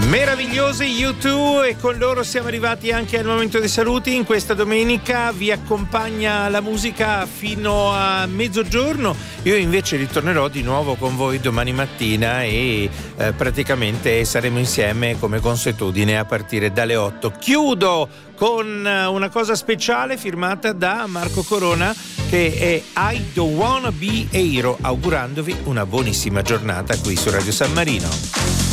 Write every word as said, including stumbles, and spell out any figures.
Meravigliosi U due, e con loro siamo arrivati anche al momento dei saluti. In questa domenica vi accompagna la musica fino a mezzogiorno. Io invece ritornerò di nuovo con voi domani mattina e eh, praticamente saremo insieme come consuetudine a partire dalle otto. Chiudo con una cosa speciale firmata da Marco Corona, che è I Don't Wanna Be a Hero, augurandovi una buonissima giornata qui su Radio San Marino.